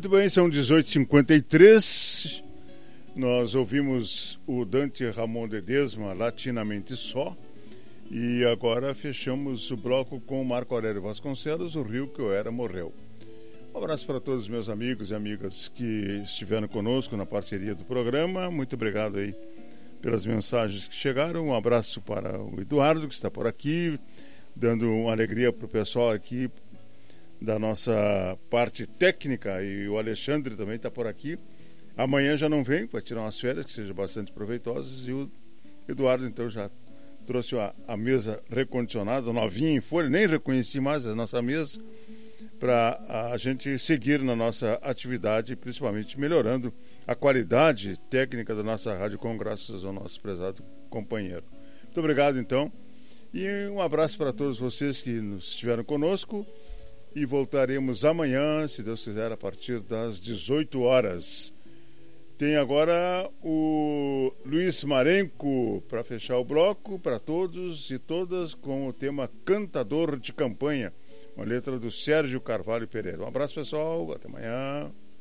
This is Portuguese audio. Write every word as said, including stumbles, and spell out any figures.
Muito bem, são dezoito e cinquenta e três. Nós ouvimos o Dante Ramon Ledesma, Latinamente Só. E agora fechamos o bloco com o Marco Aurélio Vasconcelos, O Rio Que Eu Era Morreu. Um abraço para todos os meus amigos e amigas que estiveram conosco na parceria do programa. Muito obrigado aí pelas mensagens que chegaram. Um abraço para o Eduardo, que está por aqui, dando uma alegria para o pessoal aqui da nossa parte técnica, e o Alexandre também está por aqui. Amanhã já não vem, para tirar umas férias que sejam bastante proveitosas, e o Eduardo então já trouxe a, a mesa recondicionada, novinha em folha, nem reconheci mais a nossa mesa, para a gente seguir na nossa atividade, principalmente melhorando a qualidade técnica da nossa Rádio Com, graças ao nosso prezado companheiro. Muito obrigado então, e um abraço para todos vocês que nos estiveram conosco. E voltaremos amanhã, se Deus quiser, a partir das dezoito horas. Tem agora o Luiz Marenco para fechar o bloco para todos e todas com o tema Cantador de Campanha, uma letra do Sérgio Carvalho Pereira. Um abraço, pessoal, até amanhã.